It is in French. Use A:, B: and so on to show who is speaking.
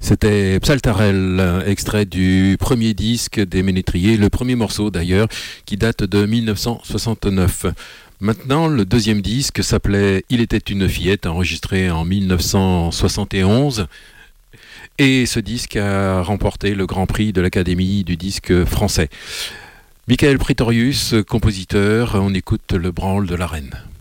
A: C'était Psaltarel, extrait du premier disque des Ménétriers, le premier morceau d'ailleurs, qui date de 1969. Maintenant, le deuxième disque s'appelait « Il était une fillette », enregistré en 1971. Et ce disque a remporté le Grand Prix de l'Académie du disque français. Michael Pretorius, compositeur, on écoute le branle de la reine.